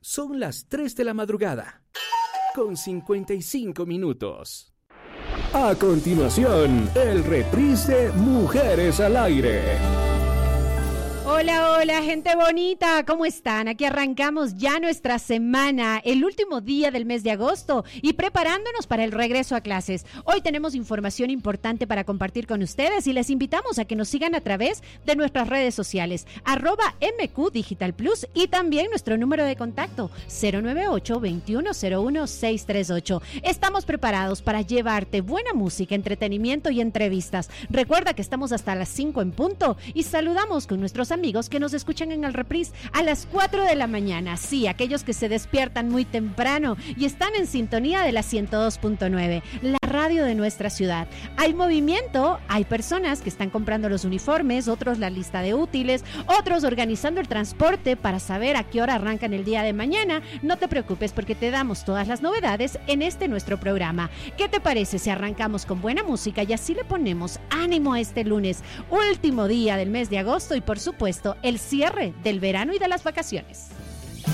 Son las 3 de la madrugada, con 55 minutos. A continuación, el reprise de Mujeres al Aire. Hola, hola, gente bonita, ¿cómo están? Aquí arrancamos ya nuestra semana, el último día del mes de agosto y preparándonos para el regreso a clases. Hoy tenemos información importante para compartir con ustedes y les invitamos a que nos sigan a través de nuestras redes sociales, @MQ Digital Plus y también nuestro número de contacto, 098-2101-638. Estamos preparados para llevarte buena música, entretenimiento y entrevistas. Recuerda que estamos hasta las 5 en punto y saludamos con nuestros amigos que nos escuchan en el reprise a las 4 de la mañana. Sí, aquellos que se despiertan muy temprano y están en sintonía de la 102.9, la radio de nuestra ciudad. Hay movimiento, hay personas que están comprando los uniformes, otros la lista de útiles, otros organizando el transporte para saber a qué hora arrancan el día de mañana. No te preocupes porque te damos todas las novedades en este nuestro programa. ¿Qué te parece si arrancamos con buena música y así le ponemos ánimo a este lunes, último día del mes de agosto y por supuesto el cierre del verano y de las vacaciones?